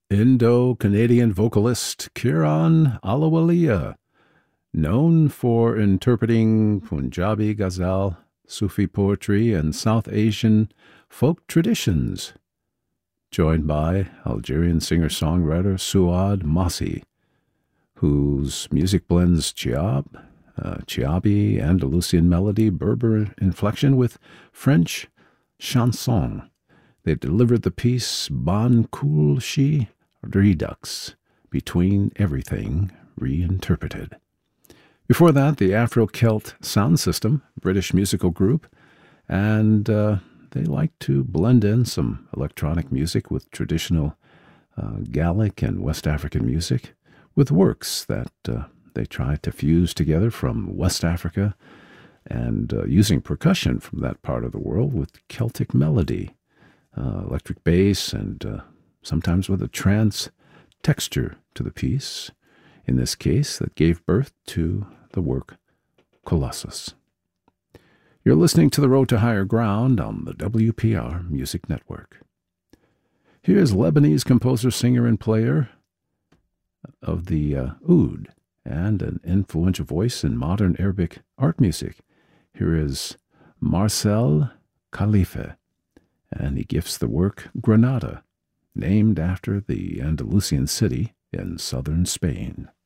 Indo-Canadian vocalist Kiran Ahluwalia, known for interpreting Punjabi ghazal, Sufi poetry, and South Asian folk traditions, joined by Algerian singer-songwriter Suad Massi, whose music blends Chiabi, Andalusian melody, Berber inflection with French chanson. They delivered the piece Ban Kul Shi Redux, Between Everything Reinterpreted. Before that, the Afro-Celt Sound System, British musical group, and they like to blend in some electronic music with traditional Gaelic and West African music, with works that they try to fuse together from West Africa and using percussion from that part of the world with Celtic melody, electric bass, and sometimes with a trance texture to the piece, in this case, that gave birth to the work Colossus. You're listening to The Road to Higher Ground on the WPR Music Network. Here's Lebanese composer, singer, and player of the oud, and an influential voice in modern Arabic art music. Here is Marcel Khalife, and he gifts the work Granada, named after the Andalusian city in southern Spain.